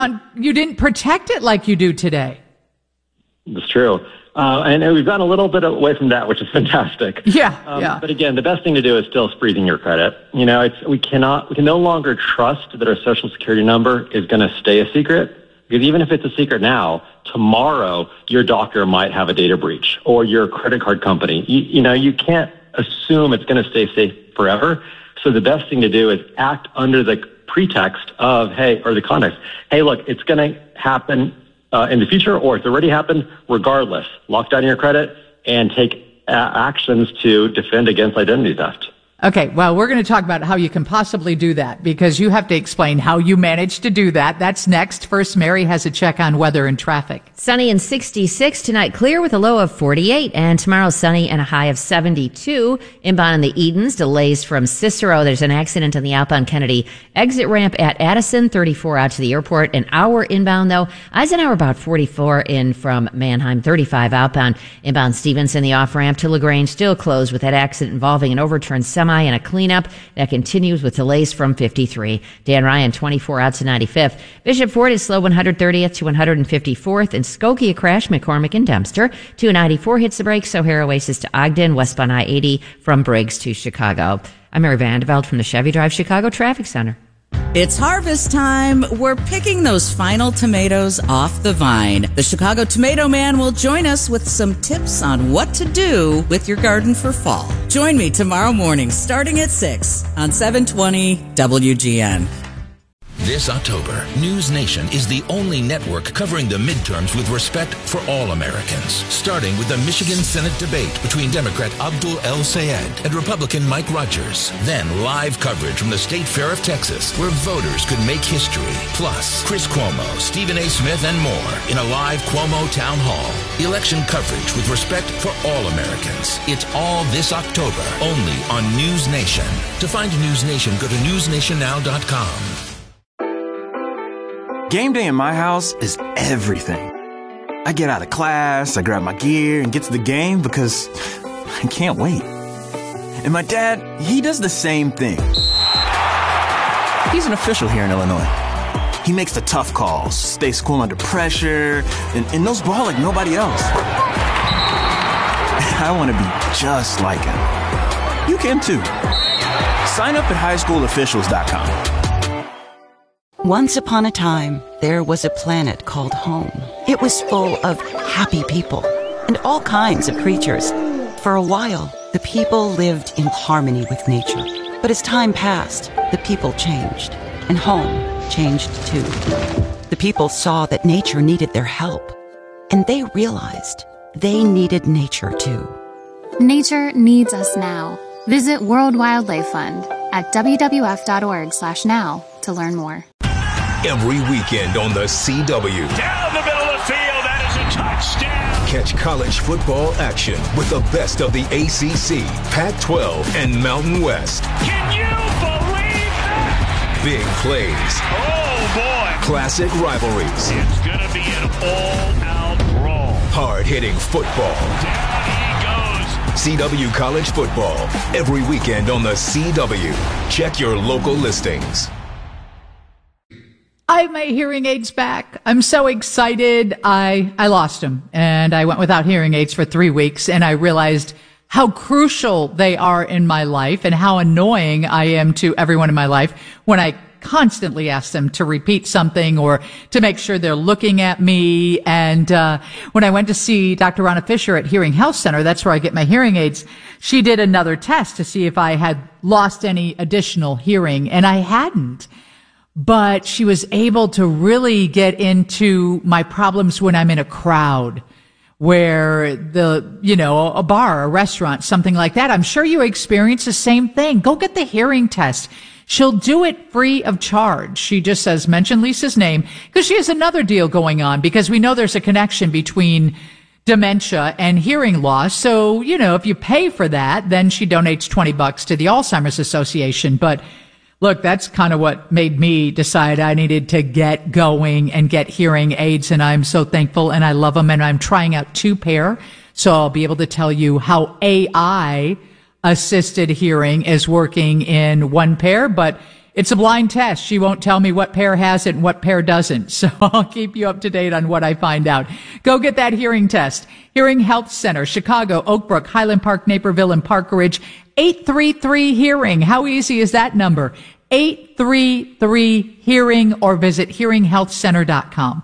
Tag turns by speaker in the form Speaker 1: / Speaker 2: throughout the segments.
Speaker 1: You didn't protect it like you do today.
Speaker 2: That's true. And we've gone a little bit away from that, which is fantastic.
Speaker 1: Yeah.
Speaker 2: But again, the best thing to do is still freezing your credit. You know, we can no longer trust that our social security number is going to stay a secret. Because even if it's a secret now, tomorrow your doctor might have a data breach, or your credit card company. You know, you can't assume it's going to stay safe forever. So the best thing to do is act under the pretext of, or the context. Hey, look, it's going to happen in the future, or it's already happened. Regardless, lock down your credit and take actions to defend against identity theft.
Speaker 1: Okay, well, we're going to talk about how you can possibly do that, because you have to explain how you managed to do that. That's next. First, Mary has a check on weather and traffic.
Speaker 3: Sunny and 66 tonight, clear with a low of 48, and tomorrow sunny and a high of 72. Inbound in the Edens, delays from Cicero. There's an accident on the outbound Kennedy exit ramp at Addison, 34 out to the airport. An hour inbound, though. Eisenhower about 44 in from Mannheim, 35 outbound. Inbound Stevenson, the off-ramp to LaGrange, still closed with that accident involving an overturned semi and a cleanup that continues with delays from 53. Dan Ryan, 24 out to 95th. Bishop Ford is slow 130th to 154th. And Skokie, a crash, McCormick and Dempster. 294 hits the brakes. O'Hare Oasis to Ogden, westbound I-80 from Briggs to Chicago. I'm Mary Vandeveld from the Chevy Drive Chicago Traffic Center.
Speaker 4: It's harvest time. We're picking those final tomatoes off the vine. The Chicago Tomato Man will join us with some tips on what to do with your garden for fall. Join me tomorrow morning starting at 6 on 720 WGN.
Speaker 5: This October, News Nation is the only network covering the midterms with respect for all Americans. Starting with the Michigan Senate debate between Democrat Abdul El-Sayed and Republican Mike Rogers. Then live coverage from the State Fair of Texas, where voters could make history. Plus, Chris Cuomo, Stephen A. Smith, and more in a live Cuomo Town Hall. Election coverage with respect for all Americans. It's all this October, only on News Nation. To find News Nation, go to newsnationnow.com.
Speaker 6: Game day in my house is everything. I get out of class, I grab my gear, and get to the game because I can't wait. And my dad, he does the same thing. He's an official here in Illinois. He makes the tough calls, stays cool under pressure, and knows ball like nobody else. I want to be just like him. You can too. Sign up at highschoolofficials.com.
Speaker 7: Once upon a time, there was a planet called home. It was full of happy people and all kinds of creatures. For a while, the people lived in harmony with nature. But as time passed, the people changed, and home changed too. The people saw that nature needed their help, and they realized they needed nature too.
Speaker 8: Nature needs us now. Visit World Wildlife Fund at wwf.org/now to learn more.
Speaker 9: Every weekend on the CW.
Speaker 10: Down the middle of the field, that is a touchdown.
Speaker 9: Catch college football action with the best of the ACC, Pac-12, and Mountain West.
Speaker 10: Can you believe that?
Speaker 9: Big plays.
Speaker 10: Oh, boy.
Speaker 9: Classic rivalries.
Speaker 10: It's going to be an all-out brawl.
Speaker 9: Hard-hitting football.
Speaker 10: Down he goes.
Speaker 9: CW College Football. Every weekend on the CW. Check your local listings.
Speaker 1: I have my hearing aids back. I'm so excited. I lost them, and I went without hearing aids for 3 weeks, and I realized how crucial they are in my life and how annoying I am to everyone in my life when I constantly ask them to repeat something or to make sure they're looking at me. And when I went to see Dr. Ronna Fisher at Hearing Health Center, that's where I get my hearing aids, she did another test to see if I had lost any additional hearing, and I hadn't. But she was able to really get into my problems when I'm in a crowd, where a bar, a restaurant, something like that. I'm sure you experience the same thing. Go get the hearing test. She'll do it free of charge. She just says, mention Lisa's name, because she has another deal going on, because we know there's a connection between dementia and hearing loss. So, if you pay for that, then she donates $20 to the Alzheimer's Association. But look, that's kind of what made me decide I needed to get going and get hearing aids, and I'm so thankful, and I love them, and I'm trying out 2 pair, so I'll be able to tell you how AI-assisted hearing is working in 1 pair, but it's a blind test. She won't tell me what pair has it and what pair doesn't. So I'll keep you up to date on what I find out. Go get that hearing test. Hearing Health Center, Chicago, Oak Brook, Highland Park, Naperville, and Park Ridge. 833-HEARING. How easy is that number? 833-HEARING, or visit hearinghealthcenter.com.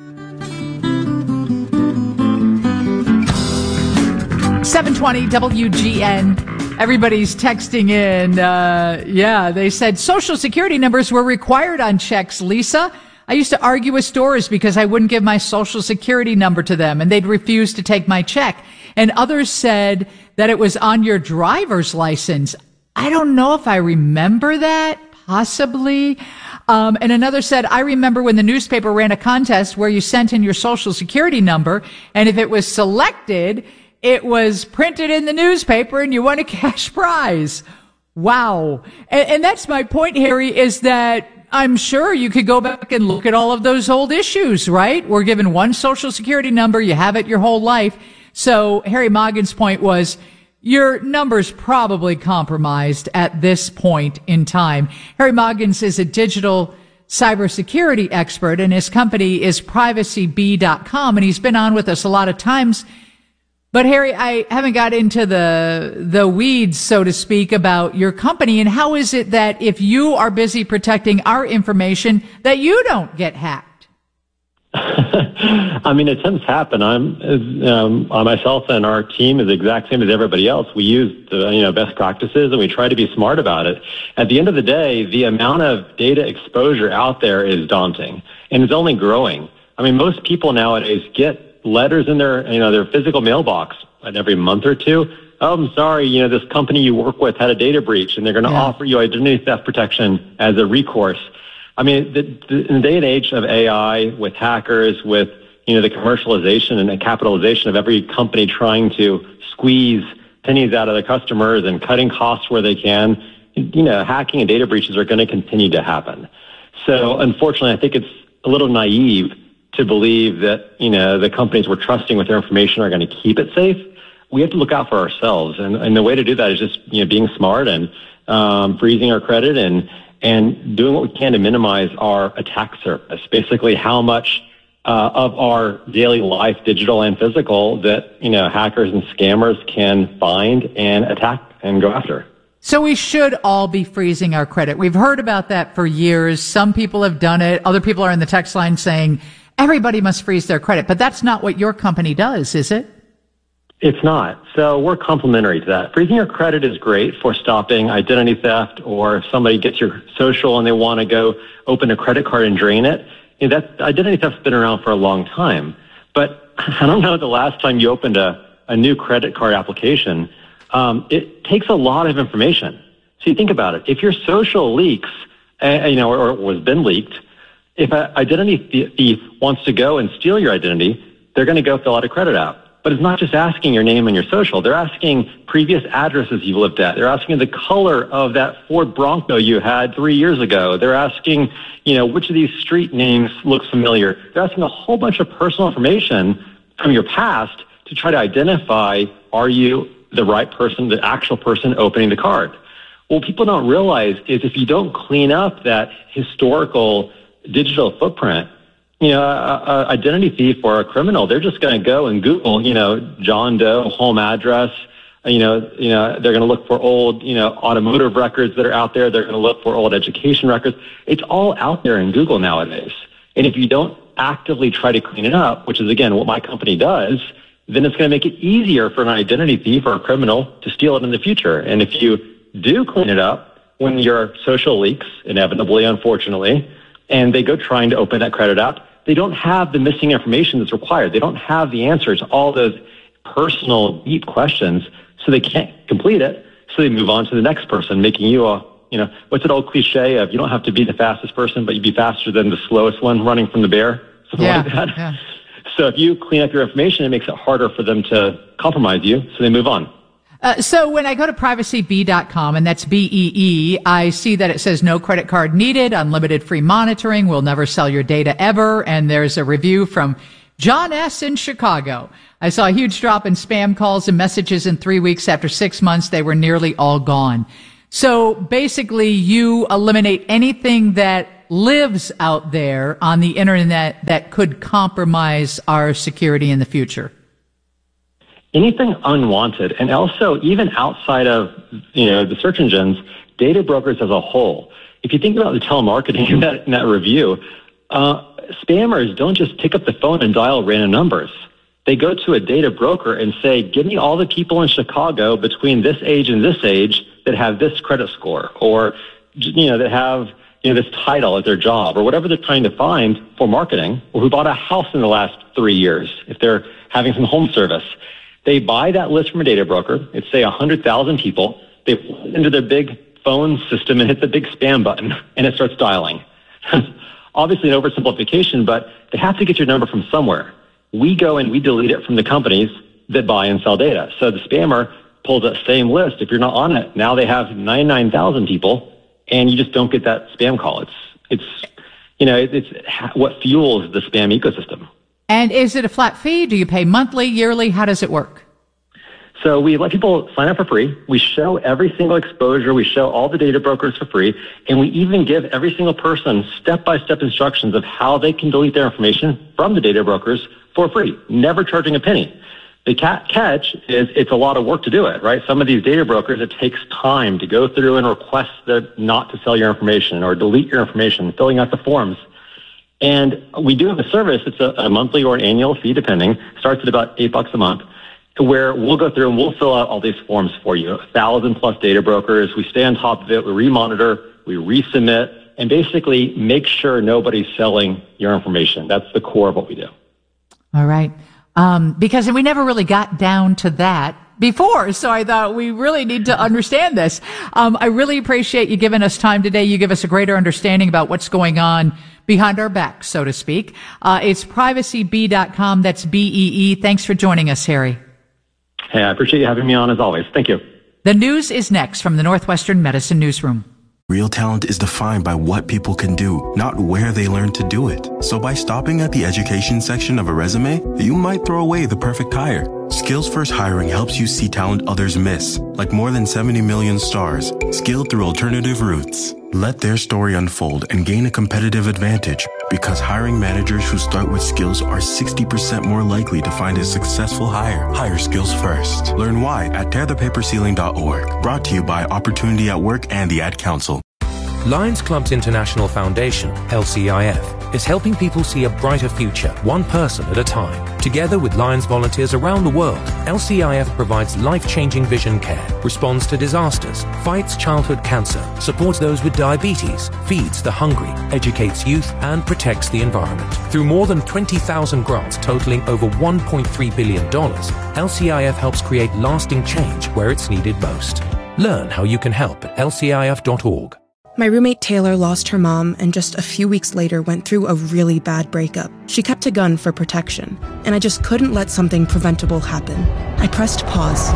Speaker 1: 720 WGN. Everybody's texting in. They said Social Security numbers were required on checks, Lisa. I used to argue with stores because I wouldn't give my Social Security number to them, and they'd refuse to take my check. And others said that it was on your driver's license. I don't know if I remember that. Possibly. And another said, I remember when the newspaper ran a contest where you sent in your Social Security number, and if it was selected, it was printed in the newspaper and you won a cash prize. Wow. And that's my point, Harry, is that I'm sure you could go back and look at all of those old issues, right? We're given one Social Security number. You have it your whole life. So Harry Moggen's point was, your number's probably compromised at this point in time. Harry Moggins is a digital cybersecurity expert, and his company is PrivacyBee.com, and he's been on with us a lot of times. But Harry, I haven't got into the weeds, so to speak, about your company, and how is it that if you are busy protecting our information, that you don't get hacked?
Speaker 2: I mean, attempts happen. Myself and our team is the exact same as everybody else. We use best practices, and we try to be smart about it. At the end of the day, the amount of data exposure out there is daunting, and it's only growing. I mean, most people nowadays get letters in their physical mailbox every month or two. Oh, I'm sorry, this company you work with had a data breach, and they're going to offer you identity theft protection as a recourse. I mean, in the day and age of AI, with hackers, with the commercialization and the capitalization of every company trying to squeeze pennies out of their customers and cutting costs where they can, hacking and data breaches are going to continue to happen. So, unfortunately, I think it's a little naive to believe that the companies we're trusting with their information are going to keep it safe. We have to look out for ourselves, and the way to do that is just being smart and freezing our credit and doing what we can to minimize our attack surface, basically how much of our daily life, digital and physical, that hackers and scammers can find and attack and go after.
Speaker 1: So we should all be freezing our credit. We've heard about that for years. Some people have done it. Other people are in the text line saying everybody must freeze their credit. But that's not what your company does, is it?
Speaker 2: It's not. So we're complementary to that. Freezing your credit is great for stopping identity theft, or if somebody gets your social and they want to go open a credit card and drain it. That identity theft's been around for a long time. But I don't know the last time you opened a new credit card application. It takes a lot of information. So you think about it. If your social leaks, or was been leaked, if an identity thief wants to go and steal your identity, they're going to go fill out a credit app. But it's not just asking your name and your social. They're asking previous addresses you've lived at. They're asking the color of that Ford Bronco you had 3 years ago. They're asking, which of these street names look familiar. They're asking a whole bunch of personal information from your past to try to identify, are you the right person, the actual person opening the card? What people don't realize is if you don't clean up that historical digital footprint, identity thief or a criminal, they're just going to go and Google, John Doe, home address. They're going to look for old, automotive records that are out there. They're going to look for old education records. It's all out there in Google nowadays. And if you don't actively try to clean it up, which is, again, what my company does, then it's going to make it easier for an identity thief or a criminal to steal it in the future. And if you do clean it up when your social leaks, inevitably, unfortunately, and they go trying to open that credit app, they don't have the missing information that's required. They don't have the answers to all those personal, deep questions, so they can't complete it. So they move on to the next person, making you what's that old cliche of you don't have to be the fastest person, but you be faster than the slowest one running from the bear, something like that. Yeah. So if you clean up your information, it makes it harder for them to compromise you, so they move on.
Speaker 1: So when I go to PrivacyBee.com, and that's BEE, I see that it says no credit card needed, unlimited free monitoring, we'll never sell your data ever, and there's a review from John S. in Chicago. I saw a huge drop in spam calls and messages in 3 weeks. After 6 months, they were nearly all gone. So basically, you eliminate anything that lives out there on the internet that could compromise our security in the future.
Speaker 2: Anything unwanted, and also even outside of the search engines, data brokers as a whole. If you think about the telemarketing in that review, spammers don't just pick up the phone and dial random numbers. They go to a data broker and say, give me all the people in Chicago between this age and this age that have this credit score, or that have this title at their job, or whatever they're trying to find for marketing, or who bought a house in the last 3 years if they're having some home service. They buy that list from a data broker. It's, say, 100,000 people. They put it into their big phone system and hit the big spam button, and it starts dialing. Obviously an oversimplification, but they have to get your number from somewhere. We go and we delete it from the companies that buy and sell data. So the spammer pulls that same list. If you're not on it, now they have 99,000 people, and you just don't get that spam call. It's what fuels the spam ecosystem.
Speaker 1: And is it a flat fee? Do you pay monthly, yearly? How does it work?
Speaker 2: So we let people sign up for free. We show every single exposure. We show all the data brokers for free. And we even give every single person step-by-step instructions of how they can delete their information from the data brokers for free, never charging a penny. The catch is it's a lot of work to do it, right? Some of these data brokers, it takes time to go through and request not to sell your information or delete your information, filling out the forms. And we do have a service. It's a monthly or an annual fee, depending. Starts at about $8 a month, where we'll go through and we'll fill out all these forms for you. 1,000+ data brokers. We stay on top of it. We remonitor, we resubmit, and basically make sure nobody's selling your information. That's the core of what we do.
Speaker 1: All right. Because we never really got down to that before, so I thought we really need to understand this. I really appreciate you giving us time today. You give us a greater understanding about what's going on behind our back, so to speak. It's privacybee.com. That's BEE. Thanks for joining us, Harry.
Speaker 2: Hey, I appreciate you having me on as always. Thank you.
Speaker 1: The news is next from the Northwestern Medicine Newsroom.
Speaker 11: Real talent is defined by what people can do, not where they learn to do it. So by stopping at the education section of a resume, you might throw away the perfect hire. Skills First Hiring helps you see talent others miss, like more than 70 million stars, skilled through alternative routes. Let their story unfold and gain a competitive advantage, because hiring managers who start with skills are 60% more likely to find a successful hire. Hire skills first. Learn why at tearthepaperceiling.org. Brought to you by Opportunity at Work and the Ad Council.
Speaker 12: Lions Clubs International Foundation, LCIF, is helping people see a brighter future, one person at a time. Together with Lions volunteers around the world, LCIF provides life-changing vision care, responds to disasters, fights childhood cancer, supports those with diabetes, feeds the hungry, educates youth, and protects the environment. Through more than 20,000 grants totaling over $1.3 billion, LCIF helps create lasting change where it's needed most. Learn how you can help at lcif.org.
Speaker 13: My roommate Taylor lost her mom and just a few weeks later went through a really bad breakup. She kept a gun for protection, and I just couldn't let something preventable happen. I pressed pause.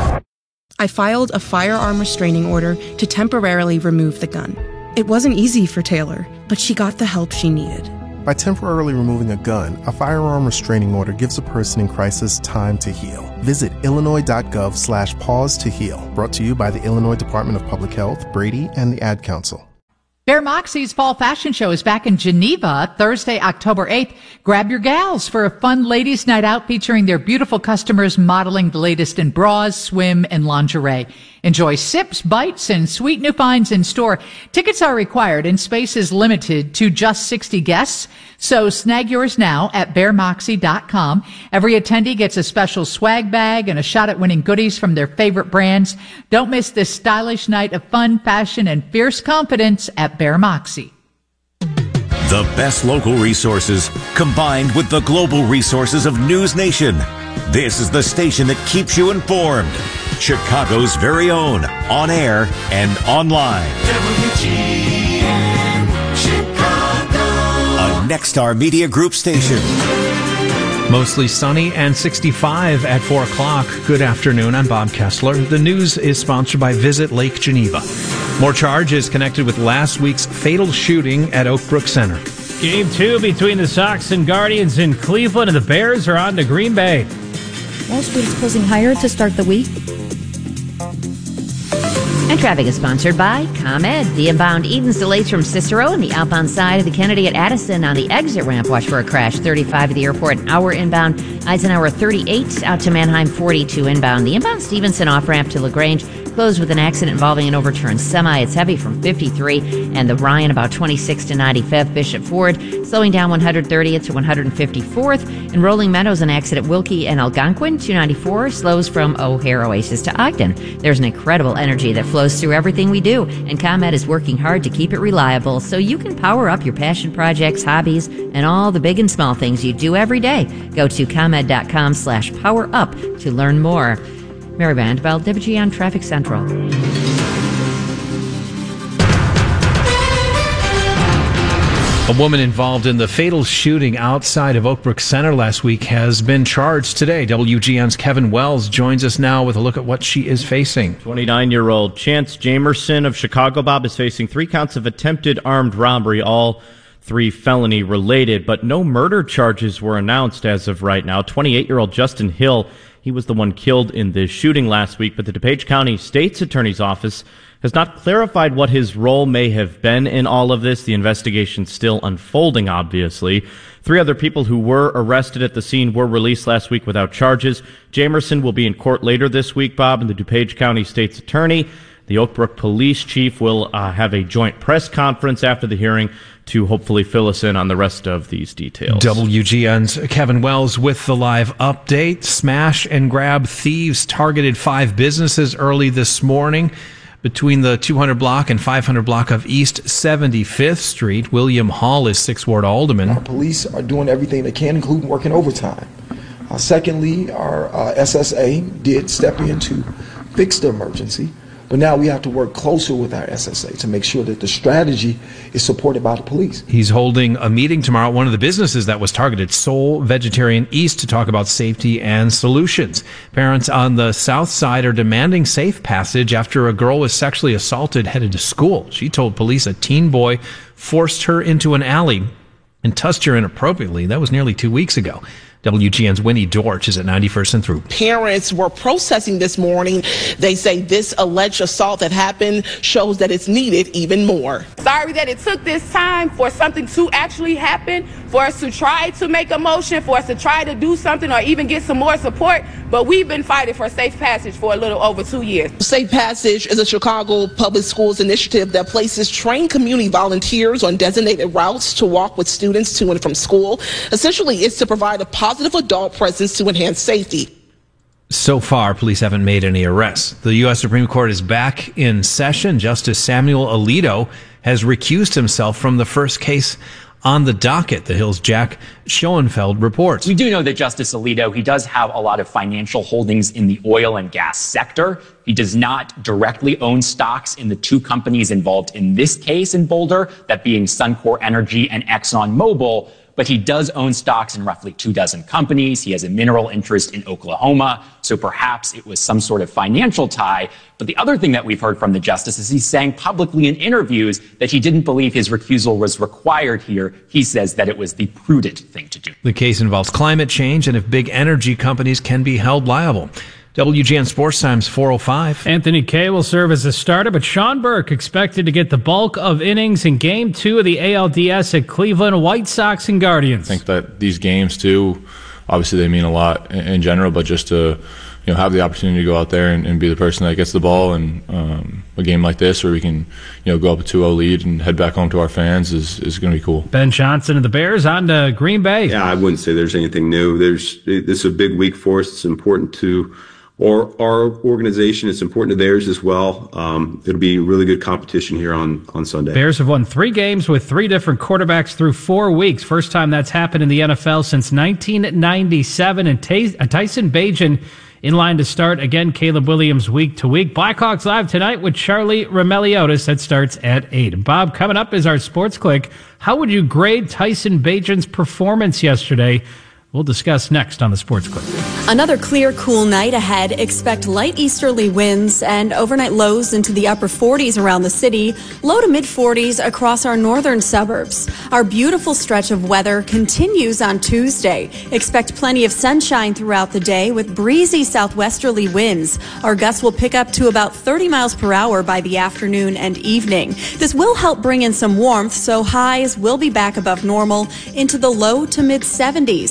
Speaker 13: I filed a firearm restraining order to temporarily remove the gun. It wasn't easy for Taylor, but she got the help she needed.
Speaker 14: By temporarily removing a gun, a firearm restraining order gives a person in crisis time to heal. Visit illinois.gov/pause to heal. Brought to you by the Illinois Department of Public Health, Brady, and the Ad Council.
Speaker 1: Bare Moxie's Fall Fashion Show is back in Geneva, Thursday, October 8th. Grab your gals for a fun ladies' night out featuring their beautiful customers modeling the latest in bras, swim, and lingerie. Enjoy sips, bites, and sweet new finds in store. Tickets are required and space is limited to just 60 guests. So snag yours now at baremoxie.com. Every attendee gets a special swag bag and a shot at winning goodies from their favorite brands. Don't miss this stylish night of fun, fashion, and fierce confidence at Bare Moxie.
Speaker 15: The best local resources combined with the global resources of News Nation. This is the station that keeps you informed. Chicago's very own, on air and online. WGN Chicago. A Nexstar Media Group station.
Speaker 16: Mostly sunny and 65 at 4 o'clock. Good afternoon. I'm Bob Kessler. The news is sponsored by Visit Lake Geneva. More Charge is connected with last week's fatal shooting at Oak Brook Center.
Speaker 17: Game 2 between the Sox and Guardians in Cleveland, and the Bears are on to Green Bay.
Speaker 18: Wall Street is closing higher to start the week.
Speaker 3: And traffic is sponsored by ComEd. The inbound Edens delays from Cicero and the outbound side of the Kennedy at Addison on the exit ramp. Watch for a crash. 35 at the airport, an hour inbound. Eisenhower 38 out to Mannheim, 42 inbound. The inbound Stevenson off-ramp to LaGrange closed with an accident involving an overturned semi. It's heavy from 53 and the Ryan about 26 to 95th. Bishop Ford slowing down 130th to 154th. In Rolling Meadows, an accident Wilkie and Algonquin. 294 slows from O'Hare Oasis to Ogden. There's an incredible energy that flows through everything we do, and ComEd is working hard to keep it reliable so you can power up your passion projects, hobbies, and all the big and small things you do every day. Go to ComEd.com/powerup to learn more. Mary Vandeveld, WGN Traffic Central.
Speaker 16: A woman involved in the fatal shooting outside of Oak Brook Center last week has been charged today. WGN's Kevin Wells joins us now with a look at what she is facing.
Speaker 18: 29-year-old Chance Jamerson of Chicago, Bob, is facing 3 counts of attempted armed robbery, all 3 felony related, but no murder charges were announced as of right now. 28-year-old Justin Hill, he was the one killed in this shooting last week, but the DuPage County State's Attorney's Office has not clarified what his role may have been in all of this. The investigation's still unfolding, obviously. 3 other people who were arrested at the scene were released last week without charges. Jamerson will be in court later this week, Bob, and the DuPage County State's Attorney. The Oak Brook Police Chief will have a joint press conference after the hearing to hopefully fill us in on the rest of these details.
Speaker 16: WGN's Kevin Wells with the live update. Smash and grab thieves targeted 5 businesses early this morning between the 200 block and 500 block of East 75th Street. William Hall is 6th Ward Alderman.
Speaker 19: Our police are doing everything they can, including working overtime. Secondly, our SSA did step in to fix the emergency. But now we have to work closer with our SSA to make sure that the strategy is supported by the police.
Speaker 16: He's holding a meeting tomorrow at one of the businesses that was targeted, Soul Vegetarian East, to talk about safety and solutions. Parents on the south side are demanding safe passage after a girl was sexually assaulted headed to school. She told police a teen boy forced her into an alley and touched her inappropriately. That was nearly 2 weeks ago. WGN's Winnie Dorch is at 91st and Through.
Speaker 20: Parents were processing this morning. They say this alleged assault that happened shows that it's needed even more.
Speaker 21: Sorry that it took this time for something to actually happen, for us to try to make a motion, for us to try to do something or even get some more support. But we've been fighting for safe passage for a little over 2 years.
Speaker 20: Safe Passage is a Chicago Public Schools initiative that places trained community volunteers on designated routes to walk with students to and from school. Essentially, it's to provide a positive adult presence to enhance safety.
Speaker 16: So far, police haven't made any arrests. The U.S. Supreme Court is back in session. Justice Samuel Alito has recused himself from the first case on the docket. The Hill's Jack Schoenfeld reports.
Speaker 22: We do know that Justice Alito, he does have a lot of financial holdings in the oil and gas sector. He does not directly own stocks in the 2 companies involved in this case in Boulder, that being Suncor Energy and ExxonMobil. But he does own stocks in roughly 24 companies. He has a mineral interest in Oklahoma, so perhaps it was some sort of financial tie. But the other thing that we've heard from the justice is he's saying publicly in interviews that he didn't believe his recusal was required here. He says that it was the prudent thing to do.
Speaker 16: The case involves climate change and if big energy companies can be held liable. WGN Sports Times 4:05.
Speaker 17: Anthony Kay will serve as a starter, but Sean Burke expected to get the bulk of innings in Game 2 of the ALDS at Cleveland White Sox and Guardians.
Speaker 23: I think that these games, too, obviously they mean a lot in general, but just to have the opportunity to go out there and be the person that gets the ball in a game like this where we can go up a 2-0 lead and head back home to our fans is going to be cool.
Speaker 17: Ben Johnson of the Bears on to Green Bay.
Speaker 24: Yeah, I wouldn't say there's anything new. This is a big week for us. It's important to our organization. It's important to theirs as well. It'll be really good competition here on Sunday.
Speaker 17: Bears have won 3 games with 3 different quarterbacks through 4 weeks. First time that's happened in the NFL since 1997. And Tyson Bagent in line to start. Again, Caleb Williams week to week. Blackhawks Live tonight with Charlie Remeliotis. That starts at 8. And Bob, coming up is our Sports Click. How would you grade Tyson Bagent's performance yesterday We'll discuss next on the Sports Clip.
Speaker 4: Another clear, cool night ahead. Expect light easterly winds and overnight lows into the upper 40s around the city, low to mid 40s across our northern suburbs. Our beautiful stretch of weather continues on Tuesday. Expect plenty of sunshine throughout the day with breezy southwesterly winds. Our gusts will pick up to about 30 miles per hour by the afternoon and evening. This will help bring in some warmth, so highs will be back above normal into the low to mid 70s.